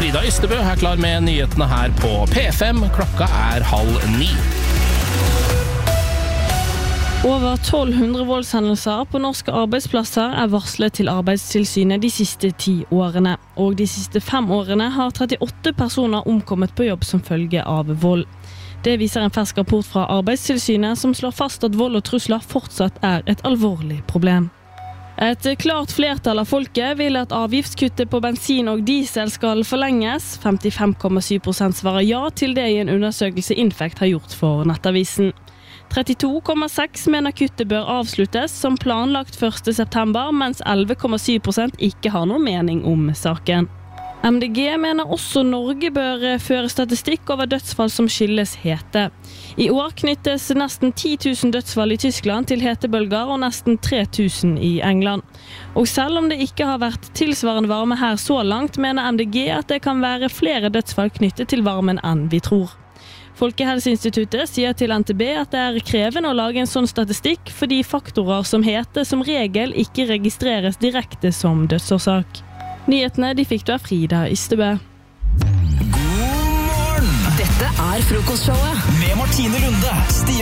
Frida Ystebø er klar med nyhetene her på P5. Klokka 8:30. Over 1200 voldshendelser på norske arbeidsplasser er varslet til Arbeidstilsynet de siste 10 årene. Og de siste 5 årene har 38 personer omkommet på jobb som følge av vold. Det viser en fersk rapport fra Arbeidstilsynet som slår fast at vold og trusler fortsatt er et alvorlig problem. Et klart flertall av folket vil at avgiftskuttet på bensin og diesel skal forlenges. 55,7% svarer ja til det i en undersøkelse Infect har gjort for Nettavisen. 32,6% mener kuttet bør avsluttes som planlagt 1. september, mens 11,7% ikke har noen mening om saken. MDG mener også Norge bør føre statistikk over dødsfall som skyldes hete. I år knyttes nesten 10 000 dødsfall i Tyskland til hetebølger og nesten 3 000 i England. Og selv om det ikke har vært tilsvarende varme her så langt, mener MDG at det kan være flere dødsfall knyttet til varmen enn vi tror. Folkehelseinstituttet sier til NTB at det er krevende å lage en sånn statistikk fordi faktorer som hete som regel ikke registreres direkte som dødsårsak. Nyhetene de fikk du av Frida Ystebø. God morgen! Dette er frokostshowet Med Martine Lunde,